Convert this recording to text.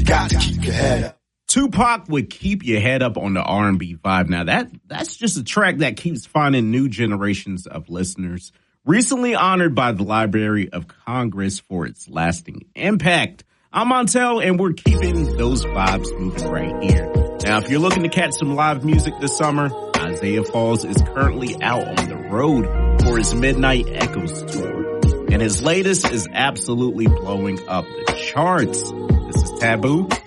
gotta keep your head up. Tupac would keep your head up on the R&B vibe. Now that's just a track that keeps finding new generations of listeners. Recently honored by the Library of Congress for its lasting impact. I'm Montel, and we're keeping those vibes moving right here. Now, if you're looking to catch some live music this summer, Isaiah Falls is currently out on the road for his Midnight Echoes tour. And his latest is absolutely blowing up the charts. This is Taboo